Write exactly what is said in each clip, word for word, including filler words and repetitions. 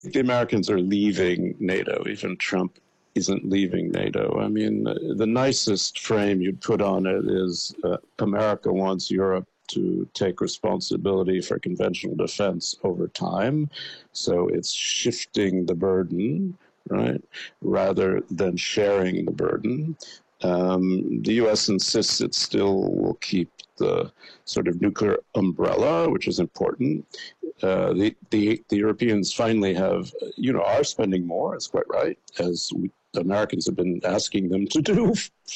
the Americans are leaving NATO. Even Trump isn't leaving NATO. I mean, the nicest frame you'd put on it is uh, America wants Europe to take responsibility for conventional defense over time. So it's shifting the burden, right, rather than sharing the burden. Um, the U S insists it still will keep the sort of nuclear umbrella, which is important. Uh, the, the the Europeans finally have, you know, are spending more. It's quite right, as we, Americans have been asking them to do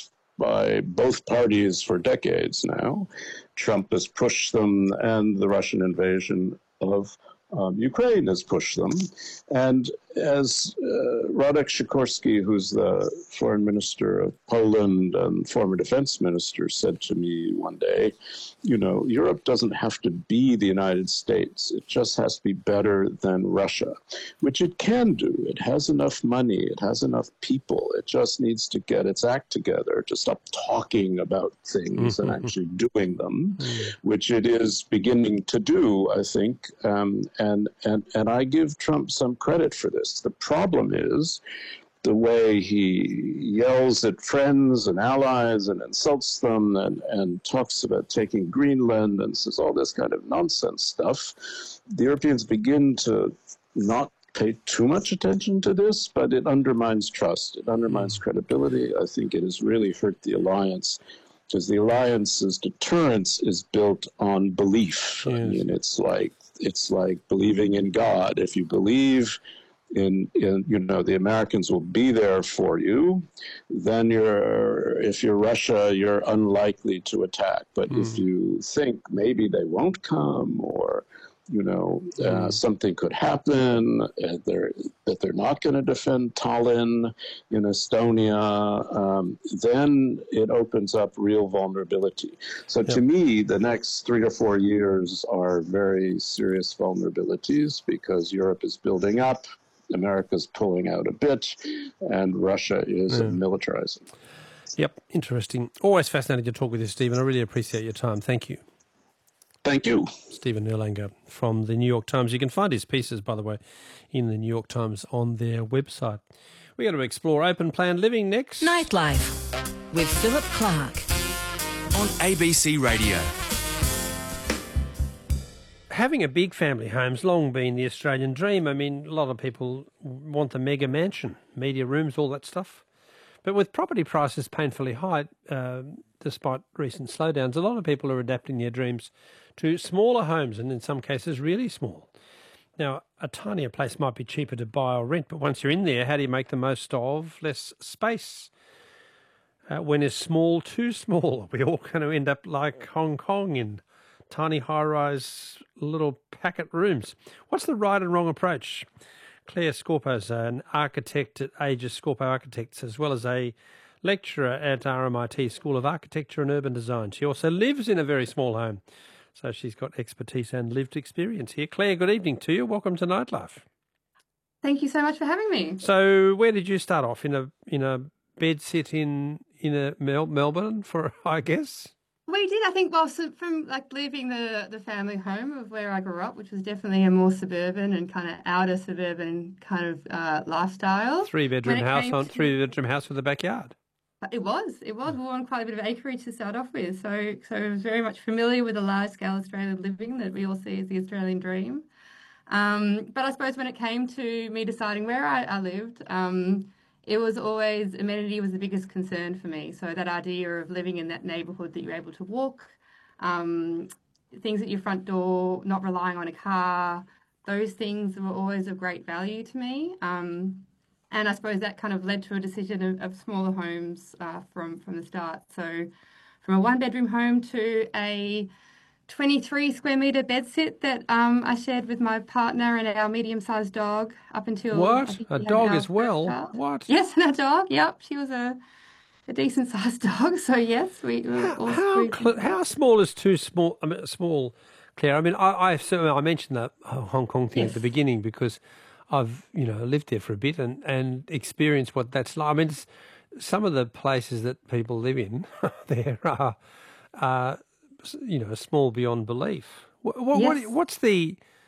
by both parties for decades now. Trump has pushed them, and the Russian invasion of um, Ukraine has pushed them. And as uh, Radek Sikorski, who's the foreign minister of Poland and former defense minister, said to me one day, you know, Europe doesn't have to be the United States. It just has to be better than Russia, which it can do. It has enough money. It has enough people. It just needs to get its act together to stop talking about things and actually doing them, which it is beginning to do, I think. Um, and, and, and I give Trump some credit for this. The problem is the way he yells at friends and allies and insults them and, and talks about taking Greenland and says all this kind of nonsense stuff. The Europeans begin to not pay too much attention to this, but it undermines trust. It undermines credibility. I think it has really hurt the alliance, because the alliance's deterrence is built on belief. Yes. I mean, it's like it's like believing in God. If you believe In, in, you know, the Americans will be there for you, then you're, if you're Russia, you're unlikely to attack. But mm. if you think maybe they won't come, or, you know, mm. uh, something could happen, uh, they're, that they're not going to defend Tallinn in Estonia, um, then it opens up real vulnerability. So yep. to me, the next three or four years are very serious vulnerabilities, because Europe is building up, America's pulling out a bit, and Russia is yeah. militarizing. Yep, interesting. Always fascinating to talk with you, Stephen. I really appreciate your time. Thank you. Thank you. Stephen Erlanger from the New York Times. You can find his pieces, by the way, in the New York Times on their website. We're going to explore open plan living next. Nightlife with Philip Clark on A B C Radio. Having a big family home's long been the Australian dream. I mean, a lot of people want the mega mansion, media rooms, all that stuff. But with property prices painfully high, uh, despite recent slowdowns, a lot of people are adapting their dreams to smaller homes, and in some cases really small. Now, a tinier place might be cheaper to buy or rent, but once you're in there, how do you make the most of less space? Uh, when is small too small? Are we all going to end up like Hong Kong in tiny high-rise little packet rooms? What's the right and wrong approach? Claire Scorpo's an architect at Aegis Scorpo Architects, as well as a lecturer at R M I T School of Architecture and Urban Design. She also lives in a very small home, so she's got expertise and lived experience here. Claire, good evening to you. Welcome to Nightlife. Thank you so much for having me. So where did you start off? In a in a bed sit in, in a Mel- Melbourne, for I guess? We did, I think, well, so from like leaving the, the family home of where I grew up, which was definitely a more suburban and kind of outer suburban kind of uh, lifestyle. Three bedroom house on to, three bedroom house with a backyard. It was, it was. We were on quite a bit of acreage to start off with, so so I was very much familiar with the large scale Australian living that we all see as the Australian dream. Um, but I suppose when it came to me deciding where I, I lived, um, it was always, amenity was the biggest concern for me. So that idea of living in that neighbourhood that you're able to walk, um, things at your front door, not relying on a car, those things were always of great value to me. Um, and I suppose that kind of led to a decision of, of smaller homes uh, from, from the start. So from a one-bedroom home to a twenty-three square metre bedsit that um, I shared with my partner and our medium-sized dog up until... What? A dog as well? Child. What? Yes, and a dog, yep. She was a, a decent-sized dog, so yes. we. we How, all how, cl- how small is too small, I mean, small, Claire? I mean, I, I, I mentioned that Hong Kong thing yes. at the beginning because I've, you know, lived there for a bit and, and experienced what that's like. I mean, it's, some of the places that people live in, there are... Uh, you know, small beyond belief. What, what, yes. what, what's the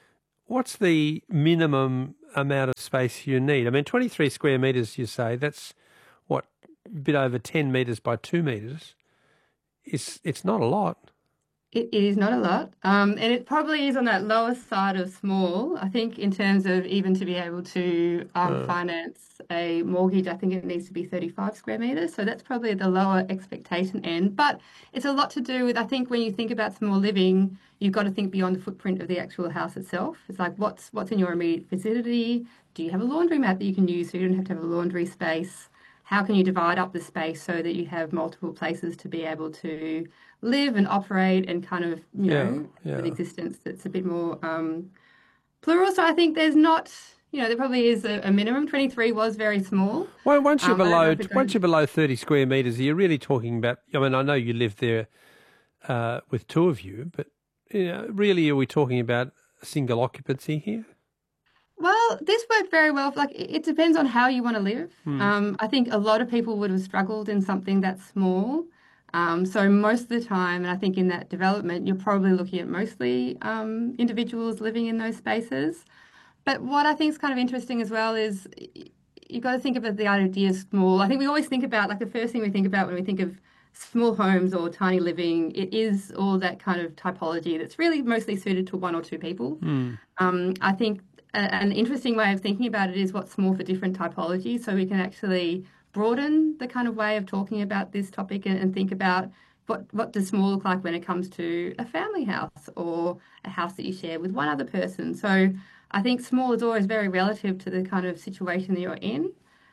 what's the minimum amount of space you need? I mean, twenty-three square metres, you say, that's, what, a bit over ten metres by two metres. It's, it's not a lot. It, it is not a lot, um, and it probably is on that lower side of small. I think in terms of even to be able to um, Uh. finance a mortgage, I think it needs to be thirty-five square metres. So that's probably the lower expectation end. But it's a lot to do with, I think when you think about small living, you've got to think beyond the footprint of the actual house itself. It's like what's what's in your immediate vicinity? Do you have a laundromat that you can use so you don't have to have a laundry space? How can you divide up the space so that you have multiple places to be able to live and operate and kind of, you Yeah, know, yeah. an existence that's a bit more um, plural. So I think there's not, you know, there probably is a, a minimum. twenty-three was very small. Well, once you're Um, I don't know below, if it once goes- you're below thirty square metres, you're really talking about, I mean, I know you live there uh, with two of you, but you know, really are we talking about single occupancy here? Well, this worked very well. Like it it depends on how you want to live. Hmm. Um, I think a lot of people would have struggled in something that's small. Um, so most of the time, and I think in that development, you're probably looking at mostly um, individuals living in those spaces. But what I think is kind of interesting as well is y- you've got to think about the idea of small. I think we always think about, like the first thing we think about when we think of small homes or tiny living, it is all that kind of typology that's really mostly suited to one or two people. Um, I think a- an interesting way of thinking about it is what's small for different typologies, so we can actually broaden the kind of way of talking about this topic and, and think about what, what does small look like when it comes to a family house or a house that you share with one other person. So I think small is always very relative to the kind of situation that you're in,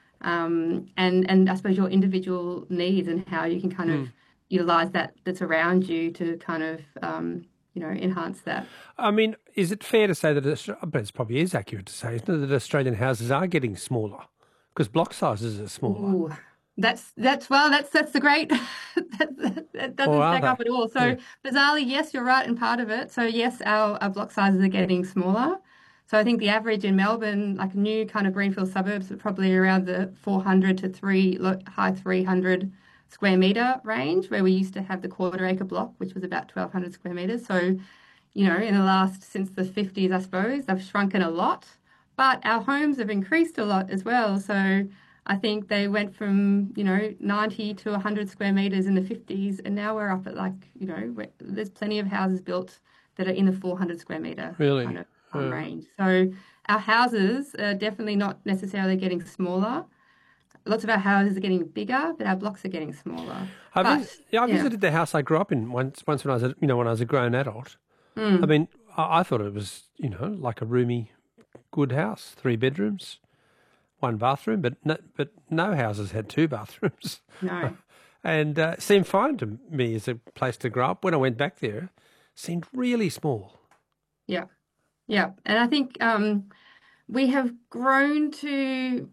um, and, and I suppose your individual needs and how you can kind of utilise that that's around you to kind of, um, you know, enhance that. I mean, is it fair to say that, Austra- but it probably is accurate to say, isn't it, that Australian houses are getting smaller because block sizes are smaller? Ooh, that's that's well, that's that's the great. that, that doesn't Or are stack they? up at all. So Yeah. bizarrely, yes, you're right in part of it. So yes, our, our block sizes are getting smaller. So I think the average in Melbourne, like new kind of greenfield suburbs, are probably around the four hundred to three lo- high three hundred square metre range, where we used to have the quarter acre block, which was about twelve hundred square metres. So, you know, in the last, since the fifties, I suppose, they've shrunken a lot. But our homes have increased a lot as well. So I think they went from, you know, ninety to one hundred square metres in the fifties, and now we're up at like, you know, we're- there's plenty of houses built that are in the four hundred square metre Really? kind of um, Uh. range. So our houses are definitely not necessarily getting smaller. Lots of our houses are getting bigger, but our blocks are getting smaller. I, But, vis- yeah, I yeah. visited the house I grew up in once. Once when I was, a, you know, when I was a grown adult. Hmm. I mean, I, I thought it was, you know, like a roomy, good house, three bedrooms, one bathroom. But no, but no houses had two bathrooms, No. and uh, it seemed fine to me as a place to grow up. When I went back there, it seemed really small. Yeah. Yeah. And I think um, we have grown to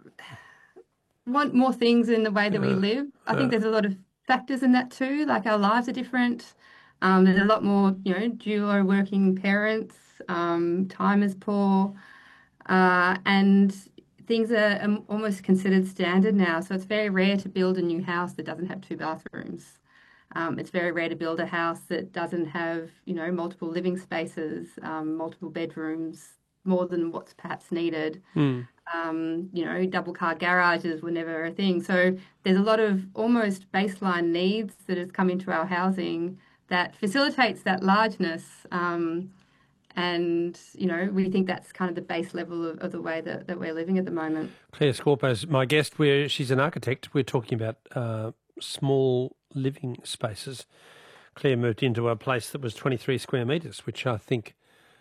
want more things in the way that we live. I think there's a lot of factors in that too. Like our lives are different. Um, there's a lot more, you know, dual working parents. Um, time is poor. Uh, and things are um, almost considered standard now. So it's very rare to build a new house that doesn't have two bathrooms. Um, it's very rare to build a house that doesn't have, you know, multiple living spaces, um, multiple bedrooms, more than what's perhaps needed. Um, you know, double car garages were never a thing. So there's a lot of almost baseline needs that has come into our housing that facilitates that largeness. Um, and, you know, we think that's kind of the base level of, of the way that, that we're living at the moment. Claire Scorpo is my guest. Where she's an architect. We're talking about uh, small living spaces. Claire moved into a place that was twenty-three square metres, which I think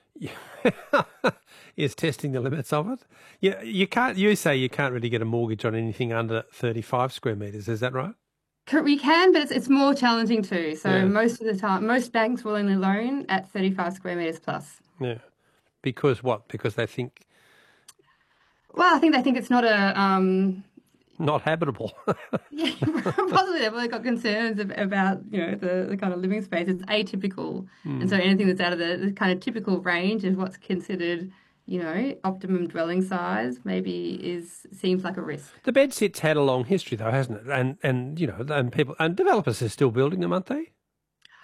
is testing the limits of it. Yeah, you can't. You say you can't really get a mortgage on anything under thirty-five square metres. Is that right? Cor- We can, but it's, it's more challenging too. So Yeah. most of the time, most banks will only loan at thirty-five square metres plus. Yeah. Because what? Because they think Well, I think they think it's not a, um, not habitable. yeah, possibly they've really got concerns ab- about, you know, the, the kind of living space. It's atypical. And so anything that's out of the, the kind of typical range of what's considered, you know, optimum dwelling size maybe is seems like a risk. The bed sit's had a long history, though, hasn't it? And and you know, and people and developers are still building them, aren't they?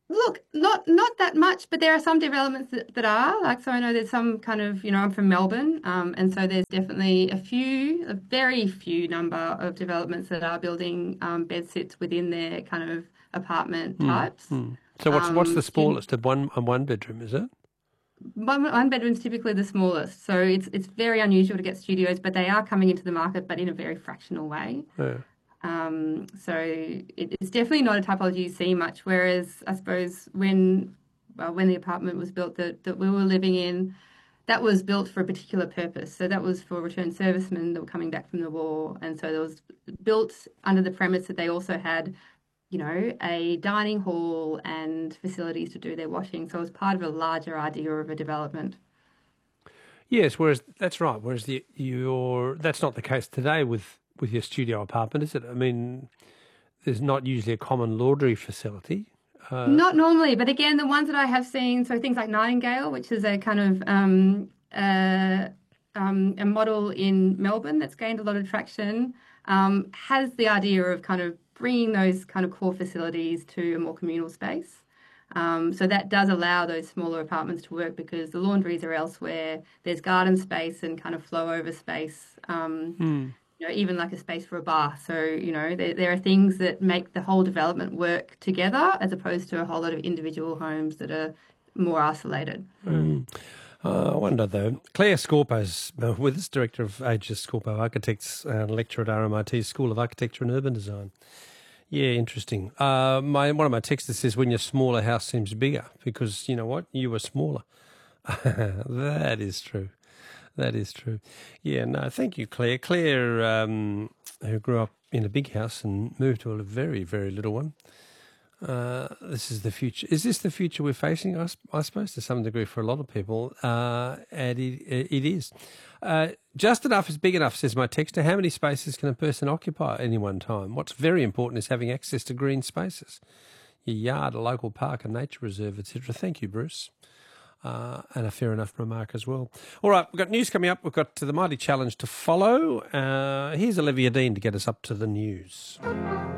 Look, not not that much, but there are some developments that, that are. Like, so I know there's some kind of, you know, I'm from Melbourne, um, and so there's definitely a few, a very few number of developments that are building um, bed sits within their kind of apartment types. Mm. So what's what's Um, the student, smallest of one a one bedroom? Is it? one, one bedroom's typically the smallest, so it's it's very unusual to get studios, but they are coming into the market, but in a very fractional way. Yeah. Um, so it, it's definitely not a typology you see much. Whereas I suppose when well, when the apartment was built that, that we were living in, that was built for a particular purpose. So that was for returned servicemen that were coming back from the war, and so it was built under the premise that they also had, you know, a dining hall and facilities to do their washing. So it was part of a larger idea of a development. Yes. Whereas that's right. Whereas the your that's not the case today with with your studio apartment, is it? I mean, there's not usually a common laundry facility. Uh, Not normally, but again, the ones that I have seen, so things like Nightingale, which is a kind of um, uh, um, a model in Melbourne that's gained a lot of traction, um, has the idea of kind of bringing those kind of core facilities to a more communal space. Um, so that does allow those smaller apartments to work because the laundries are elsewhere. There's garden space and kind of flow over space. Um, you know, even like a space for a bar. So, you know, there, there are things that make the whole development work together as opposed to a whole lot of individual homes that are more isolated. mm. Uh, I wonder though. Claire Scorpo's uh, with us, Director of Aegis Scorpo Architects and lecturer at R M I T's School of Architecture and Urban Design. Yeah, interesting. Uh, my one of my texters says when your smaller house seems bigger because you know what, you were smaller. That is true. That is true. Yeah, no, thank you, Claire. Claire, um, who grew up in a big house and moved to a very, very little one. Uh, this is the future. Is this the future we're facing? I, s- I suppose to some degree for a lot of people, uh, and it, it is. Uh, just enough is big enough, says my texter. How many spaces can a person occupy at any one time? What's very important is having access to green spaces, your yard, a local park, a nature reserve, et cetera. Thank you, Bruce. Uh, and a fair enough remark as well. All right, we've got news coming up. We've got the Mighty Challenge to follow. Uh, here's Olivia Dean to get us up to the news.